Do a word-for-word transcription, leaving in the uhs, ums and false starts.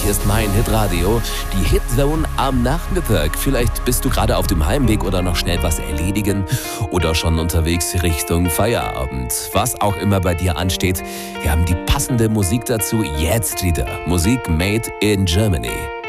Hier ist mein Hitradio, die Hitzone am Nachmittag. Vielleicht bist du gerade auf dem Heimweg oder noch schnell was erledigen oder schon unterwegs Richtung Feierabend. Was auch immer bei dir ansteht, wir haben die passende Musik dazu jetzt wieder. Musik made in Germany.